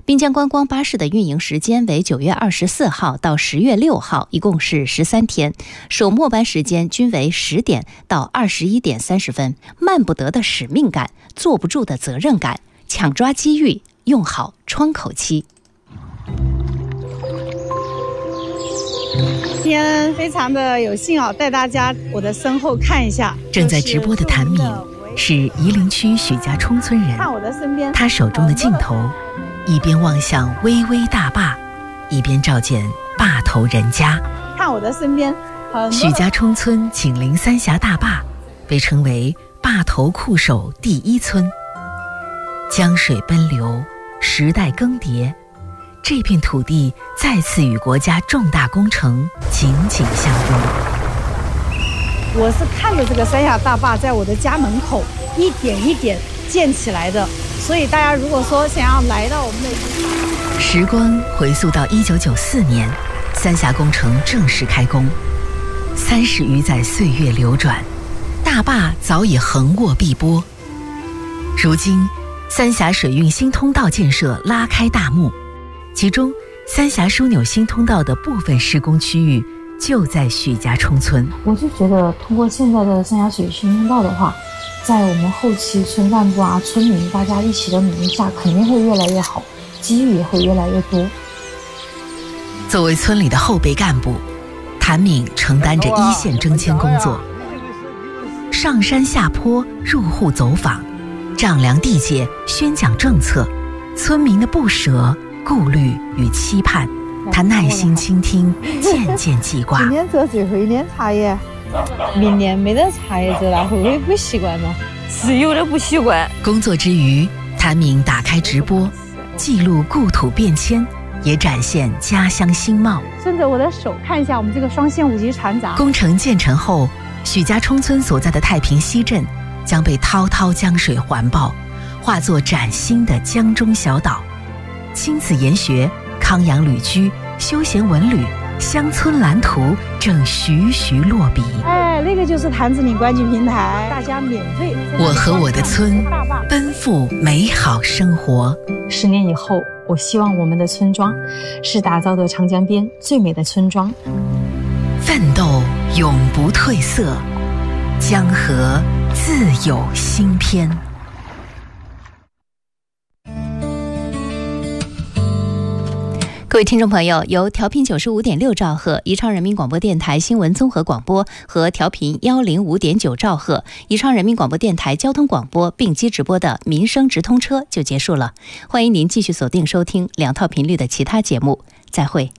滨江观光巴士的运营时间为9月24号到10月6号，一共是13天，首末班时间均为10点到21点30分。慢不得的使命感，坐不住的责任感，抢抓机遇，用好窗口期。 今天非常的有幸带大家我的身后看一下。 正在直播的谭敏是夷陵区许家冲村人， 看我的身边， 他手中的镜头一边望向巍巍大坝，一边照见坝头人家。 看我的身边， 许家冲村紧邻三峡大坝，被称为坝头酷守第1村。江水奔流，时代更迭，这片土地再次与国家重大工程紧紧相拥。 我是看着这个三峡大坝在我的家门口一点一点建起来的，所以大家如果说想要来到我们的时光回溯到1994年，三峡工程正式开工，30余载岁月流转，大坝早已横卧碧波。如今三峡水运新通道建设拉开大幕，其中三峡枢纽新通道的部分施工区域就在许家冲村。 我就觉得通过现在的三峡水新通道的话，在我们后期村干部村民大家一起的努力下，肯定会越来越好，机遇也会越来越多。 作为村里的后备干部，谭敏承担着一线征迁工作，上山下坡，入户走访，丈量地界，宣讲政策，村民的不舍、顾虑与期盼，他耐心倾听，渐渐记挂。 今天做最后一年茶叶，明年没得茶叶做了，会不会不习惯呢？ 是有点不习惯。 工作之余，谭敏打开直播，记录故土变迁，也展现家乡新貌。 顺着我的手看一下我们这个双线5级船闸。 工程建成后，许家冲村所在的太平西镇将被滔滔江水环抱，化作崭新的江中小岛。亲子研学、康养旅居、休闲文旅、乡村蓝图正徐徐落笔。 那个就是谭子岭观景平台，大家免费。 我和我的村奔赴美好生活。 10年以后，我希望我们的村庄是打造的长江边最美的村庄。 奋斗永不褪色，江河自有新篇。 各位听众朋友，由调频95.6兆赫宜昌人民广播电台新闻综合广播和调频105.9兆赫宜昌人民广播电台交通广播并机直播的民生直通车就结束了，欢迎您继续锁定收听2套频率的其他节目，再会。